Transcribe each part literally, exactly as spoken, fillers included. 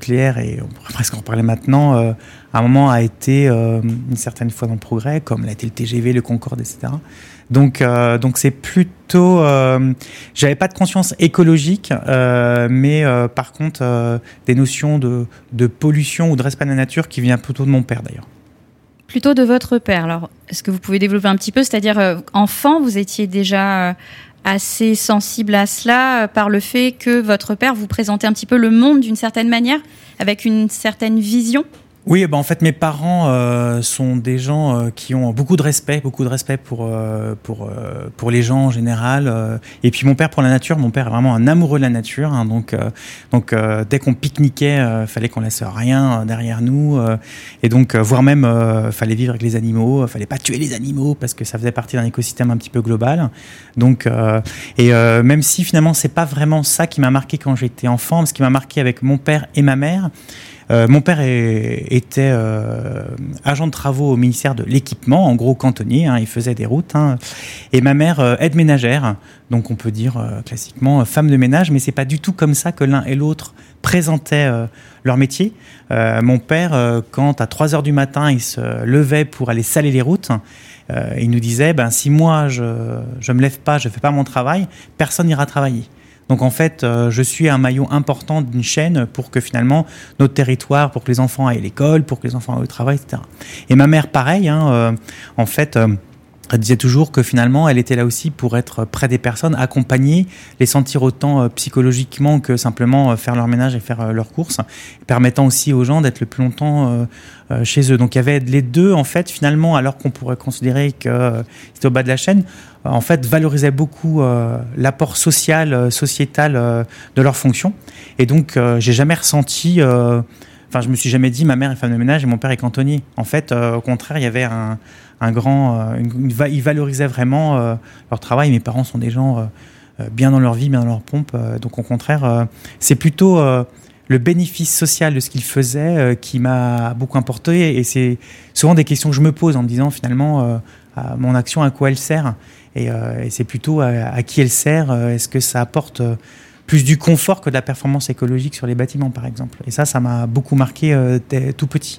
nucléaire, et on pourrait presque en parler maintenant, euh, à un moment a été euh, une certaine fois dans le progrès, comme l'a été le T G V, le Concorde, et cetera. Donc, euh, donc c'est plutôt... Euh, j'avais pas de conscience écologique, euh, mais euh, par contre, euh, des notions de, de pollution ou de respect de la nature qui vient plutôt de mon père, d'ailleurs. Plutôt de votre père. Alors, est-ce que vous pouvez développer un petit peu ? C'est-à-dire, euh, enfant, vous étiez déjà... Euh, assez sensible à cela euh, par le fait que votre père vous présentait un petit peu le monde d'une certaine manière, avec une certaine vision ? Oui, ben en fait, mes parents euh, sont des gens euh, qui ont beaucoup de respect, beaucoup de respect pour euh, pour euh, pour les gens en général. Euh, et puis mon père pour la nature. Mon père est vraiment un amoureux de la nature. Hein, donc euh, donc euh, dès qu'on pique-niquait, euh, fallait qu'on laisse rien derrière nous. Euh, et donc euh, voire même, euh, fallait vivre avec les animaux. Fallait pas tuer les animaux parce que ça faisait partie d'un écosystème un petit peu global. Donc euh, et euh, même si finalement c'est pas vraiment ça qui m'a marqué quand j'étais enfant, ce qui m'a marqué avec mon père et ma mère. Euh, mon père est, était euh, agent de travaux au ministère de l'équipement, en gros cantonnier, hein, il faisait des routes, hein, et ma mère euh, aide ménagère, donc on peut dire euh, classiquement euh, femme de ménage, mais c'est pas du tout comme ça que l'un et l'autre présentaient euh, leur métier. Euh, mon père, euh, quand à trois heures du matin, il se levait pour aller saler les routes, euh, il nous disait, ben, si moi je je me lève pas, je fais pas mon travail, personne n'ira travailler. Donc en fait, euh, je suis un maillon important d'une chaîne pour que finalement notre territoire, pour que les enfants aillent à l'école, pour que les enfants aillent au travail, et cetera. Et ma mère, pareil, hein, euh, en fait, euh, elle disait toujours que finalement, elle était là aussi pour être près des personnes, accompagner, les sentir autant euh, psychologiquement que simplement euh, faire leur ménage et faire euh, leurs courses, permettant aussi aux gens d'être le plus longtemps euh, euh, chez eux. Donc il y avait les deux, en fait, finalement, alors qu'on pourrait considérer que euh, c'était au bas de la chaîne, en fait, valorisaient beaucoup euh, l'apport social, euh, sociétal euh, de leur fonction. Et donc, euh, j'ai jamais ressenti... Euh, enfin, je me suis jamais dit, ma mère est femme de ménage et mon père est cantonnier. En fait, euh, au contraire, il y avait un, un grand... Euh, une, une, ils valorisaient vraiment euh, leur travail. Mes parents sont des gens euh, bien dans leur vie, bien dans leur pompe. Euh, donc, au contraire, euh, c'est plutôt... Euh, le bénéfice social de ce qu'ils faisaient euh, qui m'a beaucoup importé. Et c'est souvent des questions que je me pose en me disant, finalement, euh, à mon action, à quoi elle sert ? Et, euh, et c'est plutôt à, à qui elle sert. Euh, est-ce que ça apporte euh, plus du confort que de la performance écologique sur les bâtiments, par exemple ? Et ça, ça m'a beaucoup marqué euh, tout petit.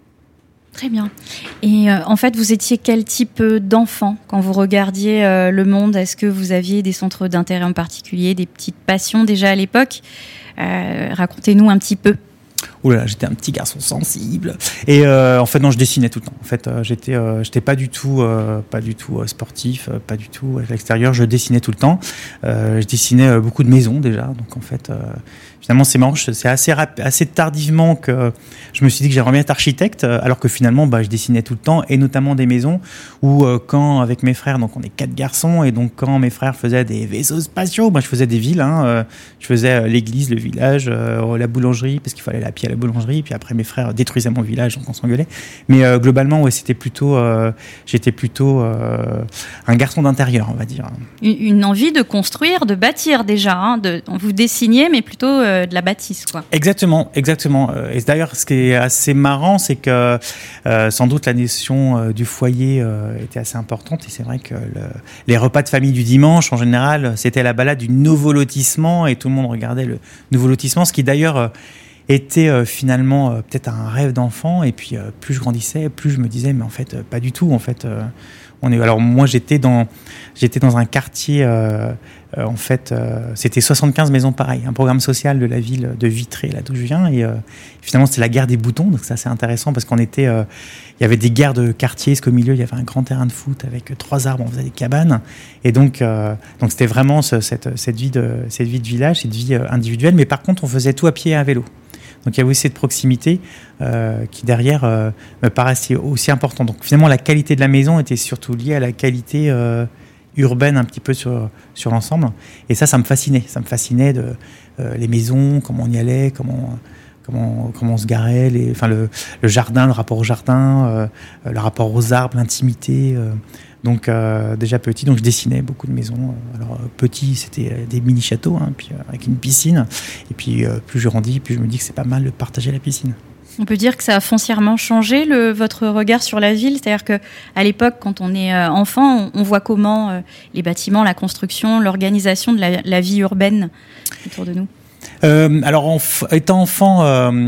Très bien. Et euh, en fait, vous étiez quel type d'enfant quand vous regardiez euh, le monde ? Est-ce que vous aviez des centres d'intérêt en particulier, des petites passions déjà à l'époque ? euh, Racontez-nous un petit peu. Ouh là, j'étais un petit garçon sensible. Et euh, en fait, non, je dessinais tout le temps. En fait, euh, j'étais, euh, j'étais pas du tout, euh, pas du tout euh, sportif, euh, pas du tout à l'extérieur. Je dessinais tout le temps. Euh, je dessinais euh, beaucoup de maisons déjà. Donc en fait, euh, finalement, c'est marrant. C'est assez rap- assez tardivement que je me suis dit que j'aimerais bien être architecte, alors que finalement, bah, je dessinais tout le temps, et notamment des maisons où, euh, quand avec mes frères, donc on est quatre garçons, et donc quand mes frères faisaient des vaisseaux spatiaux, moi je faisais des villes. Hein, euh, je faisais euh, l'église, le village, euh, la boulangerie, parce qu'il fallait aller à pied à la boulangerie, puis après mes frères détruisaient mon village, donc on s'engueulait. Mais euh, globalement, ouais, c'était plutôt, euh, j'étais plutôt euh, un garçon d'intérieur, on va dire. Une, une envie de construire, de bâtir déjà. Hein, de, vous dessiniez, mais plutôt euh, de la bâtisse, quoi. Exactement, exactement. Et d'ailleurs, ce qui est assez marrant, c'est que euh, sans doute la notion euh, du foyer euh, était assez importante. Et c'est vrai que le, les repas de famille du dimanche, en général, c'était la balade du nouveau lotissement, et tout le monde regardait le nouveau lotissement, ce qui d'ailleurs euh, était euh, finalement euh, peut-être un rêve d'enfant. Et puis euh, plus je grandissais, plus je me disais, mais en fait, euh, pas du tout. En fait, euh, on est. Alors moi, j'étais dans, j'étais dans un quartier. Euh, euh, en fait, euh, c'était soixante-quinze maisons pareilles, un programme social de la ville de Vitré, là d'où je viens. Et euh, finalement, c'était la guerre des boutons. Donc c'est assez intéressant parce qu'on était. Euh, il y avait des guerres de quartier, parce qu'au milieu, il y avait un grand terrain de foot avec trois arbres, on faisait des cabanes. Et donc, euh, donc c'était vraiment ce, cette, cette, vie de, cette vie de village, cette vie euh, individuelle. Mais par contre, on faisait tout à pied et à vélo. Donc il y avait aussi cette proximité euh, qui derrière euh, me paraissait aussi importante. Donc finalement, la qualité de la maison était surtout liée à la qualité euh, urbaine un petit peu sur, sur l'ensemble. Et ça, ça me fascinait. Ça me fascinait de euh, les maisons, comment on y allait, comment... Comment, comment on se garait, les, enfin le, le jardin, le rapport au jardin, euh, le rapport aux arbres, l'intimité. Euh, donc euh, déjà petit, donc je dessinais beaucoup de maisons. Alors euh, petit, c'était des mini châteaux, hein, puis euh, avec une piscine. Et puis euh, plus je grandis, plus je me dis que c'est pas mal de partager la piscine. On peut dire que ça a foncièrement changé le, votre regard sur la ville. C'est-à-dire que à l'époque, quand on est euh, enfant, on, on voit comment euh, les bâtiments, la construction, l'organisation de la, la vie urbaine autour de nous. Euh, alors, en f- étant enfant, euh,